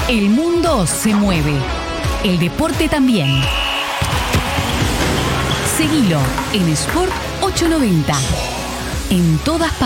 El mundo se mueve. El deporte también. Seguilo en Sport 890. En todas partes.